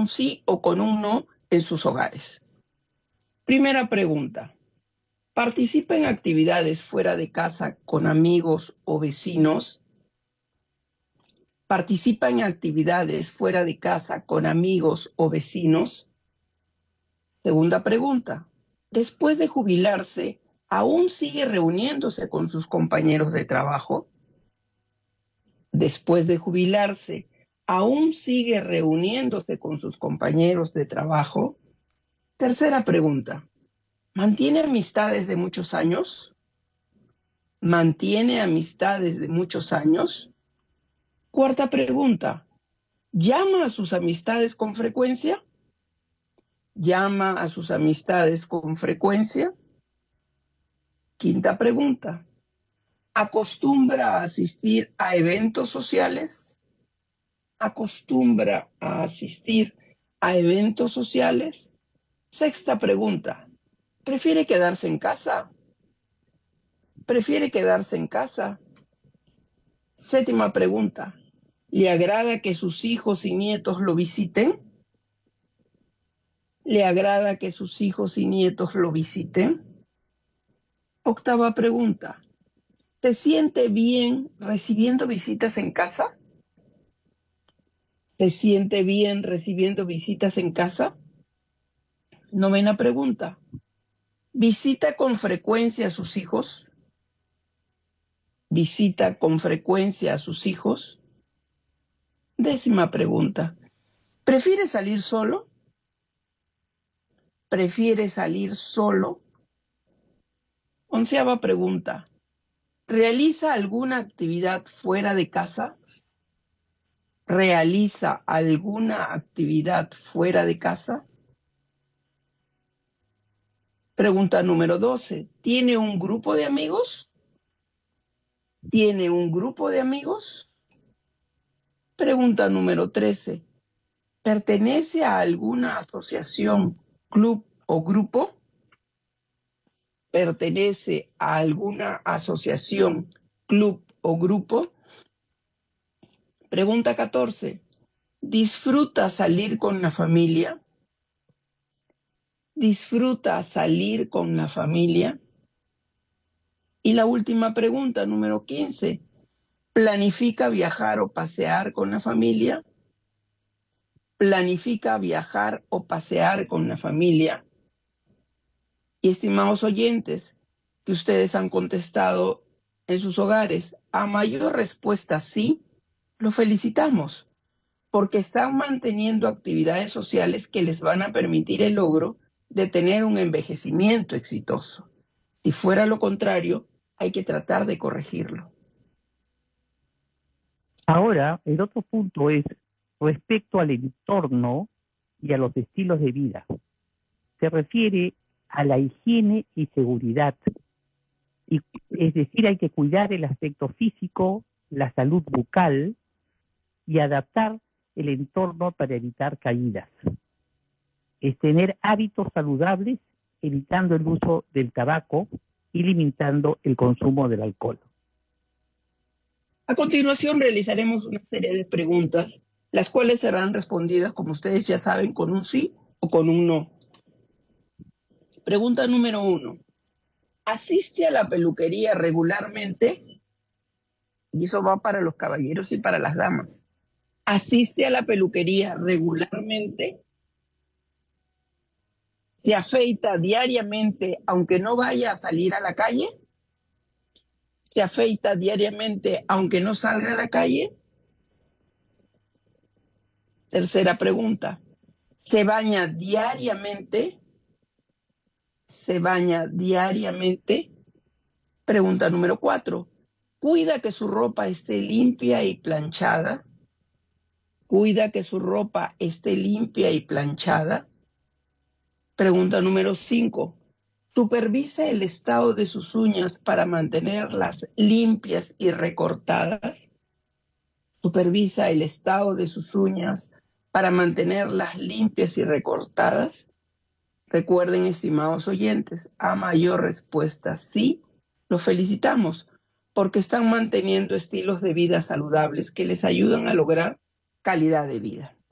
un sí o con un no en sus hogares. Primera pregunta. ¿Participa en actividades fuera de casa con amigos o vecinos? ¿Participa en actividades fuera de casa con amigos o vecinos? Segunda pregunta. Después de jubilarse, ¿aún sigue reuniéndose con sus compañeros de trabajo? Después de jubilarse, ¿aún sigue reuniéndose con sus compañeros de trabajo? Tercera pregunta. ¿Mantiene amistades de muchos años? ¿Mantiene amistades de muchos años? Cuarta pregunta. ¿Llama a sus amistades con frecuencia? ¿Llama a sus amistades con frecuencia? Quinta pregunta. ¿Acostumbra a asistir a eventos sociales? ¿Acostumbra a asistir a eventos sociales? Sexta pregunta. ¿Prefiere quedarse en casa? ¿Prefiere quedarse en casa? Séptima pregunta. ¿Le agrada que sus hijos y nietos lo visiten? ¿Le agrada que sus hijos y nietos lo visiten? Octava pregunta. ¿Se siente bien recibiendo visitas en casa? ¿Se siente bien recibiendo visitas en casa? Novena pregunta. ¿Visita con frecuencia a sus hijos? ¿Visita con frecuencia a sus hijos? Décima pregunta. ¿Prefiere salir solo? ¿Prefiere salir solo? Onceava pregunta. ¿Realiza alguna actividad fuera de casa? ¿Realiza alguna actividad fuera de casa? Pregunta número 12. ¿Tiene un grupo de amigos? ¿Tiene un grupo de amigos? Pregunta número 13. ¿Pertenece a alguna asociación, club o grupo? ¿Pertenece a alguna asociación, club o grupo? Pregunta 14. ¿Disfruta salir con la familia? ¿Disfruta salir con la familia? Y la última pregunta, número 15. ¿Planifica viajar o pasear con la familia? ¿Planifica viajar o pasear con la familia? Y estimados oyentes, que ustedes han contestado en sus hogares, a mayor respuesta sí, lo felicitamos, porque están manteniendo actividades sociales que les van a permitir el logro de tener un envejecimiento exitoso. Si fuera lo contrario, hay que tratar de corregirlo. Ahora, el otro punto es respecto al entorno y a los estilos de vida. Se refiere a la higiene y seguridad. Y, es decir, hay que cuidar el aspecto físico, la salud bucal y adaptar el entorno para evitar caídas. Es tener hábitos saludables, evitando el uso del tabaco y limitando el consumo del alcohol. A continuación realizaremos una serie de preguntas, las cuales serán respondidas, como ustedes ya saben, con un sí o con un no. Pregunta número 1. ¿Asiste a la peluquería regularmente? Y eso va para los caballeros y para las damas. ¿Asiste a la peluquería regularmente? ¿Se afeita diariamente aunque no vaya a salir a la calle? ¿Se afeita diariamente aunque no salga a la calle? Tercera pregunta. ¿Se baña diariamente? ¿Se baña diariamente? Pregunta número 4. ¿Cuida que su ropa esté limpia y planchada? ¿Cuida que su ropa esté limpia y planchada? Pregunta número 5. ¿Supervisa el estado de sus uñas para mantenerlas limpias y recortadas? ¿Supervisa el estado de sus uñas para mantenerlas limpias y recortadas? Recuerden, estimados oyentes, a mayor respuesta sí, los felicitamos porque están manteniendo estilos de vida saludables que les ayudan a lograr calidad de vida.